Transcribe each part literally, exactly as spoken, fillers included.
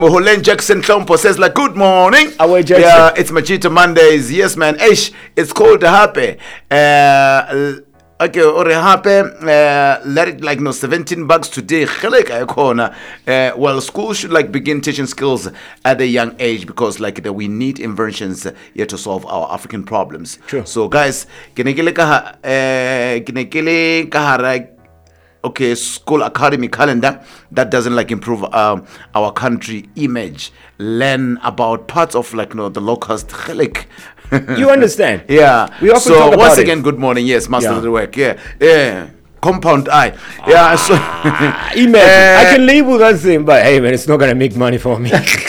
Holen Jackson Klompo says like, good morning. Away Jackson. Yeah, it's Machita Mondays. Yes, man. Ish, it's called happy. Uh, okay, or happy. Uh, let it like no seventeen bucks today. Uh, well, school should like begin teaching skills at a young age because like that we need inventions here to solve our African problems. True. So guys, kinekele ka kinekele kahara. Okay, school academy calendar that doesn't like improve um, our country image. Learn about parts of like you know the locust. You understand? Yeah. We often so talk about once it. again, good morning. Yes, master Yeah. of the work. Yeah, yeah. Compound eye. Yeah. So Imagine Uh, I can live with that thing, but hey man, it's not gonna make money for me.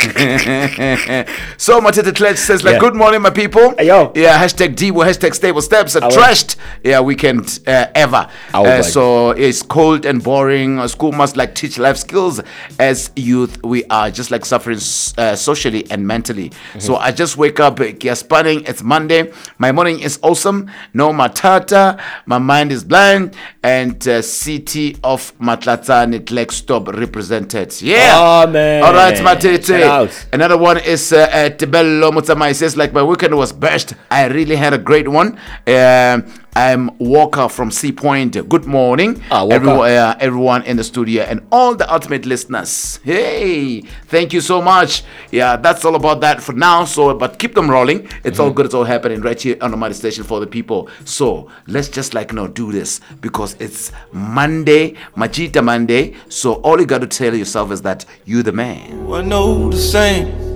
so Matete Clutch says like, Yeah. good morning, my people. Hey, yo. Yeah. Hashtag D. Hashtag stable steps. A will. trashed. Yeah, weekend uh, ever. I will, Uh, buddy. so it's cold and boring. Uh, School must like teach life skills. As youth, we are just like suffering uh, socially and mentally. Mm-hmm. So I just wake up. Uh, gear spanning. It's Monday. My morning is awesome. No matata. My mind is blank. And uh, city of Matlatsane Stop represented. Yeah. Oh, man. All right, Shout Matete. out. Another one is uh, uh, Tebello Mutamai says like my weekend was best. I really had a great one. Um, I'm Walker from Sea Point. Good morning, Ah, Walker. everyone, uh, everyone in the studio and all the ultimate listeners. Hey, thank you so much. Yeah, that's all about that for now. So, but keep them rolling. It's all good. It's all happening right here on the Mighty Station for the people. So let's just like you know do this because it's Monday, Majita Monday. So all you got to tell yourself is that you the man. I know the same.